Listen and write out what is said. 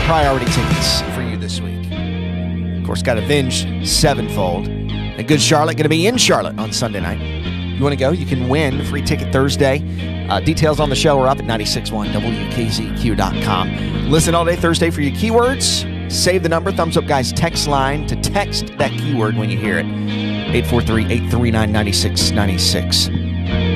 priority tickets for you this week. Of course, got Avenged Sevenfold. And Good Charlotte going to be in Charlotte on Sunday night. You want to go? You can win free ticket Thursday. Details on the show are up at 961wkzq.com. Listen all day Thursday for your keywords. Save the number, Thumbs Up Guys text line to text that keyword when you hear it. 843-839-9696.